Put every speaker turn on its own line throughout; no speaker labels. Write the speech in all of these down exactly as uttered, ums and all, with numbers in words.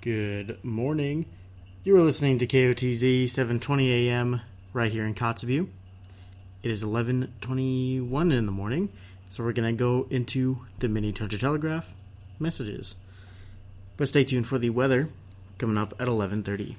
Good morning. You are listening to K O T Z seven twenty a m right here in Kotzebue. It is eleven twenty-one in the morning, so we're going to go into the Mini Toaster Telegraph messages. But stay tuned for the weather coming up at eleven thirty.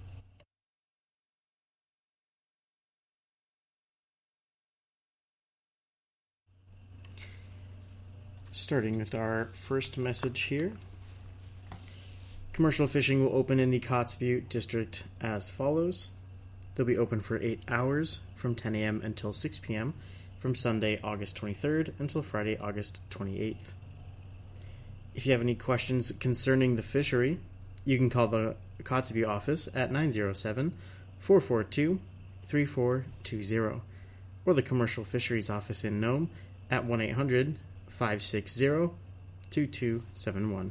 Starting with our first message here. Commercial fishing will open in the Kotzebue district as follows. They'll be open for eight hours from ten a m until six p m from Sunday, August twenty-third until Friday, August twenty-eighth. If you have any questions concerning the fishery, you can call the Kotzebue office at nine oh seven, four four two, three four two zero or the Commercial Fisheries office in Nome at one eight hundred, five six zero, two two seven one.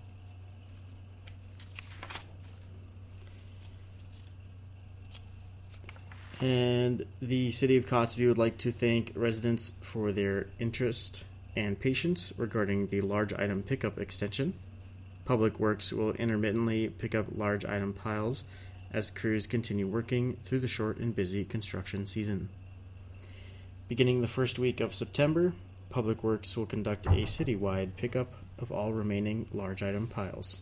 And the City of Kotzebue would like to thank residents for their interest and patience regarding the large item pickup extension. Public Works will intermittently pick up large item piles as crews continue working through the short and busy construction season. Beginning the first week of September, Public Works will conduct a citywide pickup of all remaining large item piles.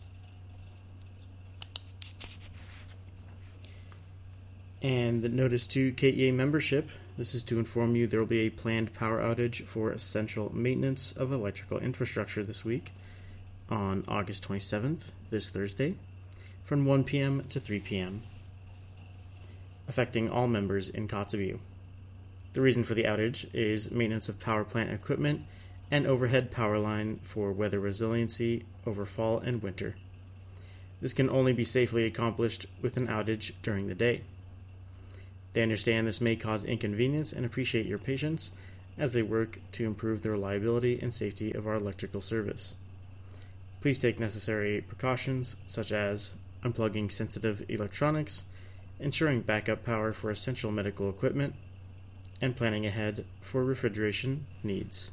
And the notice to K E A membership, this is to inform you there will be a planned power outage for essential maintenance of electrical infrastructure this week on August twenty-seventh, this Thursday, from one p m to three p m, affecting all members in Kotzebue. The reason for the outage is maintenance of power plant equipment and overhead power line for weather resiliency over fall and winter. This can only be safely accomplished with an outage during the day. They understand this may cause inconvenience and appreciate your patience as they work to improve the reliability and safety of our electrical service. Please take necessary precautions such as unplugging sensitive electronics, ensuring backup power for essential medical equipment, and planning ahead for refrigeration needs.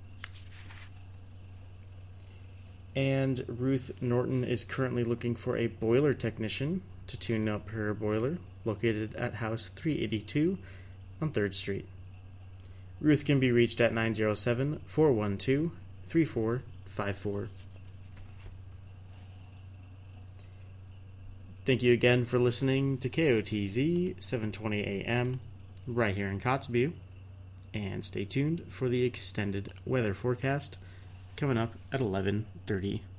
And Ruth Norton is currently looking for a boiler technician to tune up her boiler, located at House three eighty-two on third street. Ruth can be reached at nine oh seven, four one two, three four five four. Thank you again for listening to K O T Z seven twenty a m right here in Kotzebue, and stay tuned for the extended weather forecast coming up at eleven thirty.